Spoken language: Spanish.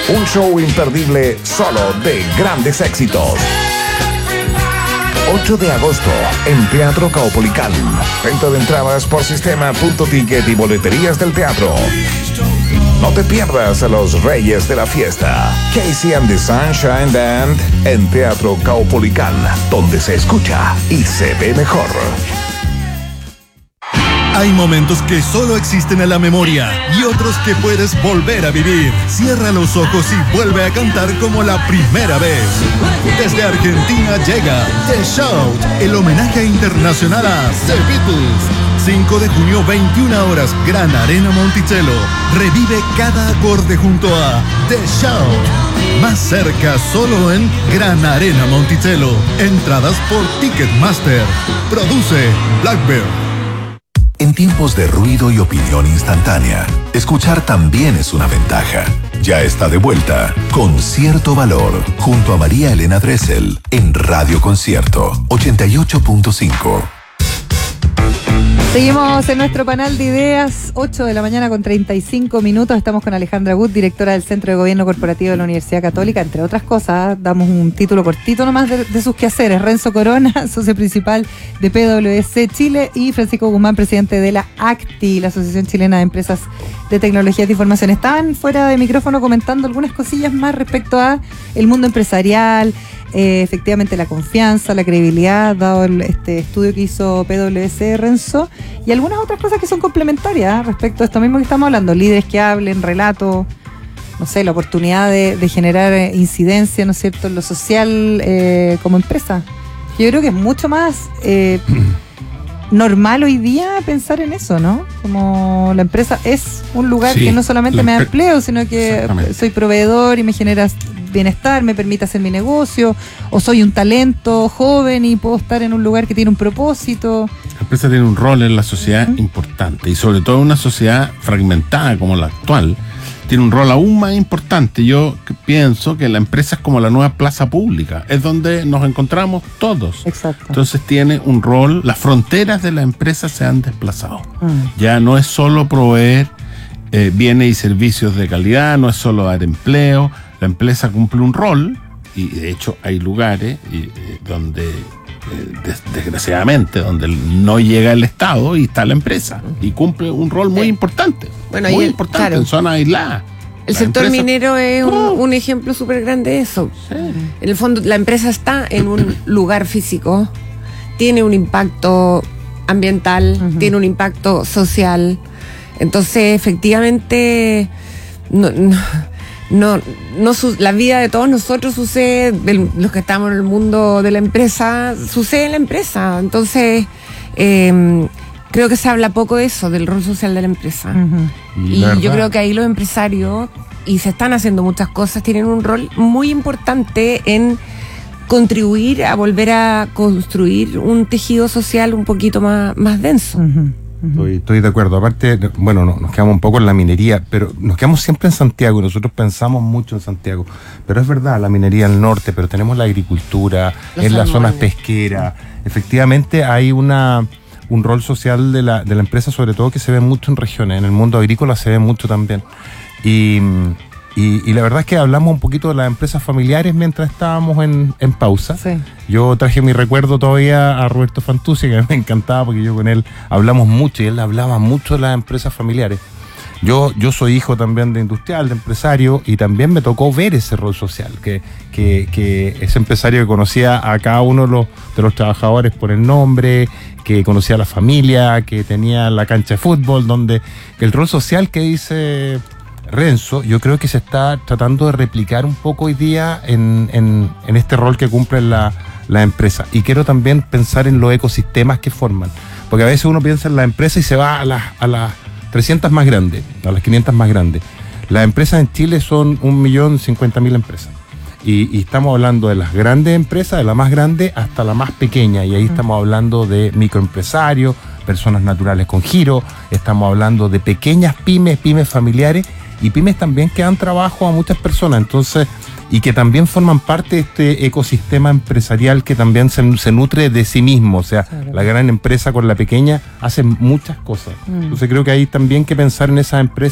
Un show imperdible solo de grandes éxitos. 8 de agosto en Teatro Caupolicán. Venta de entradas por sistema.ticket y boleterías del teatro. No te pierdas a los reyes de la fiesta. Casey and the Sunshine Band en Teatro Caupolicán, donde se escucha y se ve mejor. Hay momentos que solo existen en la memoria y otros que puedes volver a vivir. Cierra los ojos y vuelve a cantar como la primera vez. Desde Argentina llega The Shout, el homenaje internacional a The Beatles. 5 de junio, 21 horas, Gran Arena Monticello. Revive cada acorde junto a The Shout. Más cerca, solo en Gran Arena Monticello. Entradas por Ticketmaster. Produce Blackbird. En tiempos de ruido y opinión instantánea, escuchar también es una ventaja. Ya está de vuelta Con Cierto Valor, junto a María Elena Dressel, en Radio Concierto 88.5. Seguimos en nuestro panel de ideas, 8 de la mañana con 35 minutos. Estamos con Alejandra Gut, directora del Centro de Gobierno Corporativo de la Universidad Católica. Entre otras cosas, damos un título cortito nomás de sus quehaceres. Renzo Corona, socio principal de PwC Chile, y Francisco Guzmán, presidente de la ACTI, la Asociación Chilena de Empresas de Tecnologías de Información. Estaban fuera de micrófono comentando algunas cosillas más respecto a el mundo empresarial, efectivamente la confianza, la credibilidad, dado este estudio que hizo PwC, Renzo, y algunas otras cosas que son complementarias respecto a esto mismo que estamos hablando: líderes que hablen, relato, no sé, la oportunidad de generar incidencia, ¿no es cierto?, en lo social como empresa. Yo creo que es mucho más normal hoy día pensar en eso, ¿no? Como la empresa es un lugar que no solamente me da empleo, sino que soy proveedor y me genera bienestar, me permite hacer mi negocio, o soy un talento joven y puedo estar en un lugar que tiene un propósito. La empresa tiene un rol en la sociedad importante, y sobre todo en una sociedad fragmentada como la actual, tiene un rol aún más importante. Yo pienso que la empresa es como la nueva plaza pública, es donde nos encontramos todos. Exacto. Entonces tiene un rol, las fronteras de la empresa se han desplazado. Ya no es solo proveer bienes y servicios de calidad, no es solo dar empleo. La empresa cumple un rol, y de hecho hay lugares donde desgraciadamente donde no llega el Estado y está la empresa, y cumple un rol muy importante, muy importante, claro, en zonas aisladas. El sector minero es un ejemplo súper grande de eso. Sí. En el fondo, la empresa está en un lugar físico, tiene un impacto ambiental, tiene un impacto social. Entonces, efectivamente, la vida de todos nosotros sucede, los que estamos en el mundo de la empresa, sucede en la empresa. Entonces, creo que se habla poco de eso, del rol social de la empresa. Y yo creo que ahí los empresarios, y se están haciendo muchas cosas, tienen un rol muy importante en contribuir a volver a construir un tejido social un poquito más denso. Estoy de acuerdo. Aparte, bueno, nos quedamos un poco en la minería, pero nos quedamos siempre en Santiago, y nosotros pensamos mucho en Santiago. Pero es verdad, la minería al norte, pero tenemos la agricultura, en las zonas pesqueras. Efectivamente hay un rol social de la empresa, sobre todo, que se ve mucho en regiones. En el mundo agrícola se ve mucho también. Y la verdad es que hablamos un poquito de las empresas familiares mientras estábamos en pausa. Sí. Yo traje mi recuerdo todavía a Roberto Fantuzzi, que a mí me encantaba, porque yo con él hablamos mucho, y él hablaba mucho de las empresas familiares. Yo soy hijo también de industrial, de empresario, y también me tocó ver ese rol social, que ese empresario que conocía a cada uno de los trabajadores por el nombre, que conocía a la familia, que tenía la cancha de fútbol, donde el rol social que dice Renzo, yo creo que se está tratando de replicar un poco hoy día en este rol que cumple la empresa. Y quiero también pensar en los ecosistemas que forman, porque a veces uno piensa en la empresa y se va a las 300 más grandes, a las 500 más grandes. Las empresas en Chile son 1.050.000 empresas. Y estamos hablando de las grandes empresas, de la más grande hasta la más pequeña. Y ahí estamos hablando de microempresarios, personas naturales con giro. Estamos hablando de pequeñas pymes familiares, y pymes también que dan trabajo a muchas personas. Entonces, y que también forman parte de este ecosistema empresarial que también se nutre de sí mismo. O sea, claro, la gran empresa con la pequeña hacen muchas cosas. Entonces creo que hay también que pensar en esas empresas